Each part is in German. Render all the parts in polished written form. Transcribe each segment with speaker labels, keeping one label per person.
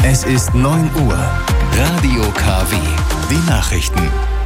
Speaker 1: Es ist 9 Uhr. Radio KW. Die Nachrichten.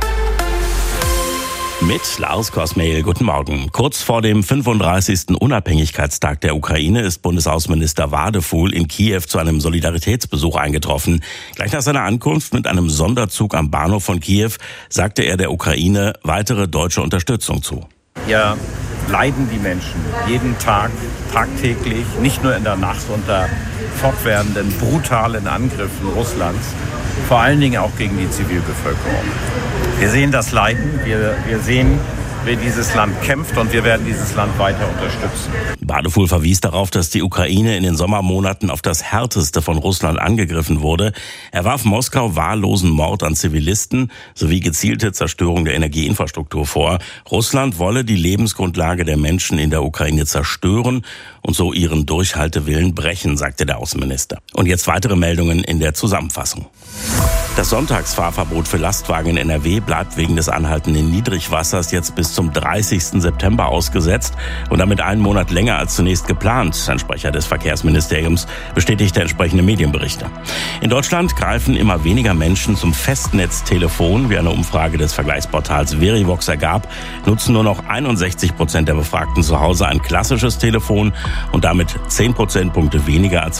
Speaker 2: Mit Lars Kosmehl, guten Morgen. Kurz vor dem 35. Unabhängigkeitstag der Ukraine ist Bundesaußenminister Wadefuhl in Kiew zu einem Solidaritätsbesuch eingetroffen. Gleich nach seiner Ankunft mit einem Sonderzug am Bahnhof von Kiew sagte er der Ukraine weitere deutsche Unterstützung zu.
Speaker 3: Hier leiden die Menschen jeden Tag, tagtäglich, nicht nur in der Nacht unter fortwährenden, brutalen Angriffen Russlands, vor allen Dingen auch gegen die Zivilbevölkerung. Wir sehen das Leiden, wir sehen, wie dieses Land kämpft und wir werden dieses Land weiter unterstützen.
Speaker 2: Wadefuhl verwies darauf, dass die Ukraine in den Sommermonaten auf das Härteste von Russland angegriffen wurde. Er warf Moskau wahllosen Mord an Zivilisten sowie gezielte Zerstörung der Energieinfrastruktur vor. Russland wolle die Lebensgrundlage der Menschen in der Ukraine zerstören und so ihren Durchhaltewillen brechen, sagte der Außenminister. Und jetzt weitere Meldungen in der Zusammenfassung. Das Sonntagsfahrverbot für Lastwagen in NRW bleibt wegen des anhaltenden Niedrigwassers jetzt bis zum 30. September ausgesetzt und damit einen Monat länger als zunächst geplant. Ein Sprecher des Verkehrsministeriums bestätigte entsprechende Medienberichte. In Deutschland greifen immer weniger Menschen zum Festnetztelefon. Wie eine Umfrage des Vergleichsportals Verivox ergab, nutzen nur noch 61% der Befragten zu Hause ein klassisches Telefon und damit 10 Prozentpunkte weniger als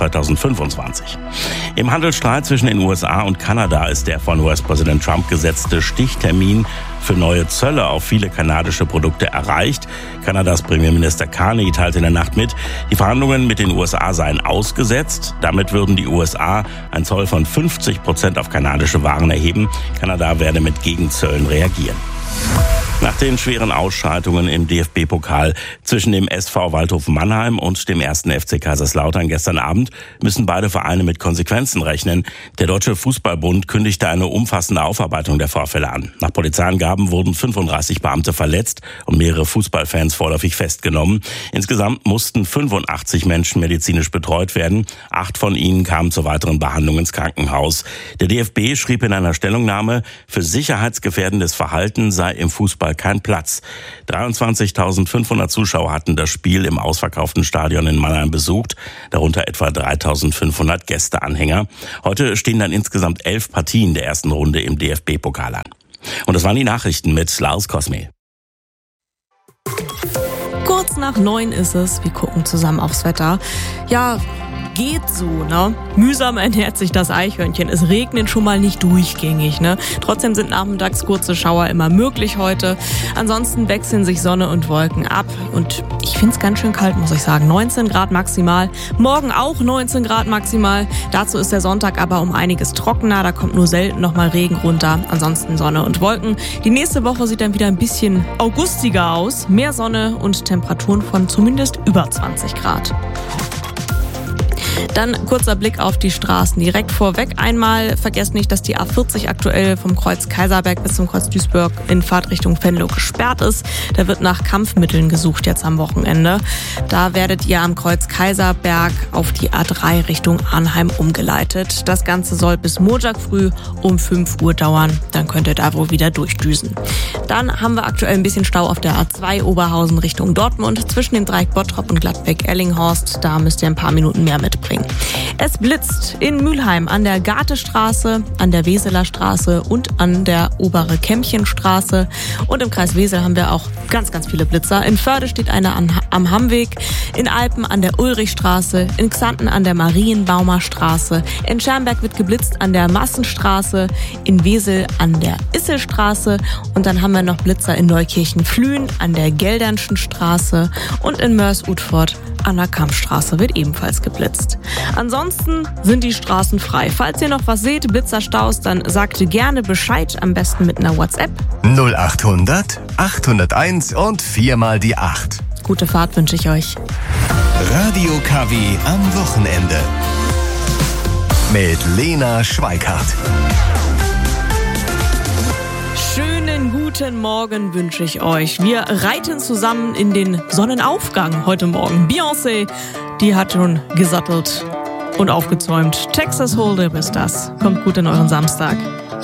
Speaker 2: 2025. Im Handelsstreit zwischen den USA und Kanada ist der von US-Präsident Trump gesetzte Stichtermin für neue Zölle auf viele kanadische Produkte erreicht. Kanadas Premierminister Carney teilte in der Nacht mit, die Verhandlungen mit den USA seien ausgesetzt. Damit würden die USA einen Zoll von 50% auf kanadische Waren erheben. Kanada werde mit Gegenzöllen reagieren. Nach den schweren Ausschreitungen im DFB-Pokal zwischen dem SV Waldhof Mannheim und dem 1. FC Kaiserslautern gestern Abend müssen beide Vereine mit Konsequenzen rechnen. Der Deutsche Fußballbund kündigte eine umfassende Aufarbeitung der Vorfälle an. Nach Polizeiangaben wurden 35 Beamte verletzt und mehrere Fußballfans vorläufig festgenommen. Insgesamt mussten 85 Menschen medizinisch betreut werden. 8 von ihnen kamen zur weiteren Behandlung ins Krankenhaus. Der DFB schrieb in einer Stellungnahme, für sicherheitsgefährdendes Verhalten sei im Fußball kein Platz. 23.500 Zuschauer hatten das Spiel im ausverkauften Stadion in Mannheim besucht, darunter etwa 3.500 Gästeanhänger. Heute stehen dann insgesamt 11 Partien der ersten Runde im DFB-Pokal an. Und das waren die Nachrichten mit Lars Kosmehl.
Speaker 4: Kurz nach 9 ist es. Wir gucken zusammen aufs Wetter. Ja, geht so, ne? Mühsam ernährt sich das Eichhörnchen. Es regnet schon mal nicht durchgängig, ne? Trotzdem sind nachmittags kurze Schauer immer möglich heute. Ansonsten wechseln sich Sonne und Wolken ab. Und ich find's ganz schön kalt, muss ich sagen. 19 Grad maximal. Morgen auch 19 Grad maximal. Dazu ist der Sonntag aber um einiges trockener. Da kommt nur selten noch mal Regen runter. Ansonsten Sonne und Wolken. Die nächste Woche sieht dann wieder ein bisschen augustiger aus. Mehr Sonne und Temperaturen von zumindest über 20 Grad. Dann kurzer Blick auf die Straßen. Direkt vorweg einmal, vergesst nicht, dass die A40 aktuell vom Kreuz Kaiserberg bis zum Kreuz Duisburg in Fahrtrichtung Venlo gesperrt ist. Da wird nach Kampfmitteln gesucht jetzt am Wochenende. Da werdet ihr am Kreuz Kaiserberg auf die A3 Richtung Arnheim umgeleitet. Das Ganze soll bis Montag früh um 5 Uhr dauern. Dann könnt ihr da wohl wieder durchdüsen. Dann haben wir aktuell ein bisschen Stau auf der A2 Oberhausen Richtung Dortmund. Zwischen dem Dreieck Bottrop und Gladbeck-Ellinghorst. Da müsst ihr ein paar Minuten mehr mitbringen. Es blitzt in Mülheim an der Gartestraße, an der Weseler Straße und an der Obere Kämmchenstraße. Und im Kreis Wesel haben wir auch ganz, ganz viele Blitzer. In Förde steht einer am Hammweg, in Alpen an der Ulrichstraße, in Xanten an der Marienbaumer Straße, in Schermberg wird geblitzt an der Massenstraße, in Wesel an der Isselstraße und dann haben wir noch Blitzer in Neukirchen-Flühen an der Geldernschen Straße und in Mörs-Utford an der Kampfstraße wird ebenfalls geblitzt. Ansonsten sind die Straßen frei. Falls ihr noch was seht, Blitzerstaus, dann sagt gerne Bescheid, am besten mit einer WhatsApp.
Speaker 1: 0800 801 und 4 mal die 8.
Speaker 4: Gute Fahrt wünsche ich euch.
Speaker 1: Radio KW am Wochenende. Mit Lena Schweikart.
Speaker 4: Schönen guten Morgen wünsche ich euch. Wir reiten zusammen in den Sonnenaufgang heute Morgen. Beyoncé, die hat schon gesattelt und aufgezäumt. Texas Hold'em ist das. Kommt gut in euren Samstag.